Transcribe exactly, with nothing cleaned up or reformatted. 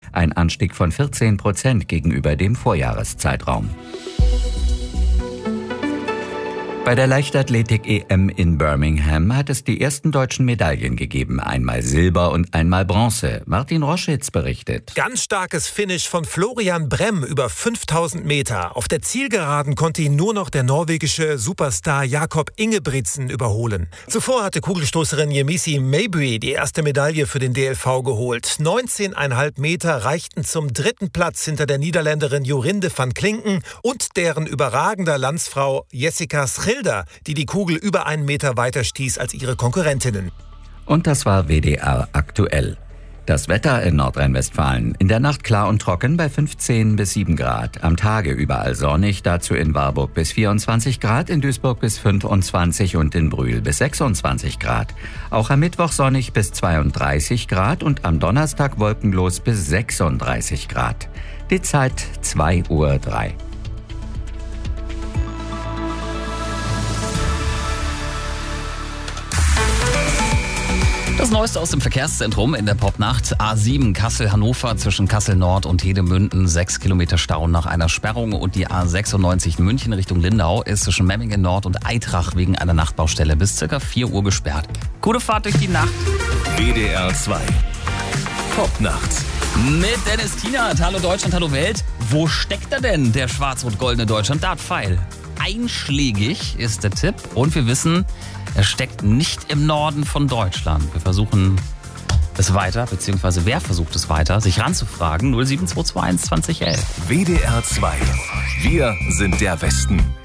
ein Anstieg von vierzehn Prozent gegenüber dem Vorjahreszeitraum. Bei der Leichtathletik-E M in Birmingham hat es die ersten deutschen Medaillen gegeben. Einmal Silber und einmal Bronze. Martin Roschitz berichtet. Ganz starkes Finish von Florian Brem über fünftausend Meter. Auf der Zielgeraden konnte ihn nur noch der norwegische Superstar Jakob Ingebrigtsen überholen. Zuvor hatte Kugelstoßerin Yemisi Mabry die erste Medaille für den D L V geholt. neunzehn Komma fünf Meter reichten zum dritten Platz hinter der Niederländerin Jorinde van Klinken und deren überragender Landsfrau Jessica Schilder, die die Kugel über einen Meter weiter stieß als ihre Konkurrentinnen. Und das war W D R aktuell. Das Wetter in Nordrhein-Westfalen. In der Nacht klar und trocken bei fünfzehn bis sieben Grad. Am Tage überall sonnig, dazu in Warburg bis vierundzwanzig Grad, in Duisburg bis fünfundzwanzig und in Brühl bis sechsundzwanzig Grad. Auch am Mittwoch sonnig bis zweiunddreißig Grad und am Donnerstag wolkenlos bis sechsunddreißig Grad. Die Zeit zwei Uhr drei. Das Neueste aus dem Verkehrszentrum in der Popnacht. A sieben Kassel-Hannover zwischen Kassel-Nord und Hedemünden. Sechs Kilometer Stau nach einer Sperrung. Und die A sechsundneunzig München Richtung Lindau ist zwischen Memmingen Nord und Eitrach wegen einer Nachtbaustelle bis circa vier Uhr gesperrt. Gute Fahrt durch die Nacht. W D R zwei Popnacht. Mit Dennis Tienert. Hallo Deutschland, hallo Welt. Wo steckt er denn, der schwarz-rot-goldene Deutschland-Dartpfeil? Einschlägig ist der Tipp. Und wir wissen, er steckt nicht im Norden von Deutschland. Wir versuchen es weiter, beziehungsweise wer versucht es weiter, sich ranzufragen. null sieben zwei zwei eins zwanzig elf. W D R zwei. Wir sind der Westen.